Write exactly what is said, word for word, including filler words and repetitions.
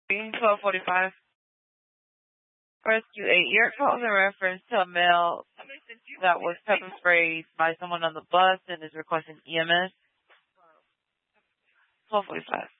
twelve forty-five. Rescue eight. Your call is in reference to a male that was pepper sprayed by someone on the bus and is requesting E M S. twelve forty-five.